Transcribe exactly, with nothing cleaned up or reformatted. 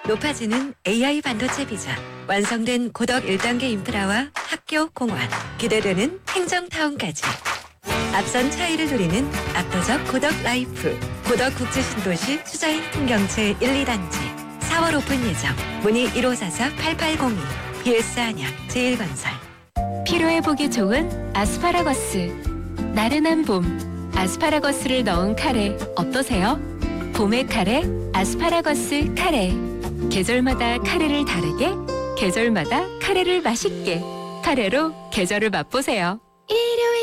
높아지는 에이아이 반도체 비전, 완성된 고덕 일 단계 인프라와 학교, 공원, 기대되는 행정타운까지. 앞선 차이를 누리는 압도적 고덕 라이프, 고덕 국제신도시 수자인 풍경채 일, 이 단지. 사월 오픈 예정. 문의 일오사사 팔팔공이. 비에스 안양 제일건설. 피로회복이 좋은 아스파라거스. 나른한 봄, 아스파라거스를 넣은 카레 어떠세요? 봄의 카레, 아스파라거스 카레. 계절마다 카레를 다르게, 계절마다 카레를 맛있게. 카레로 계절을 맛보세요. 일요일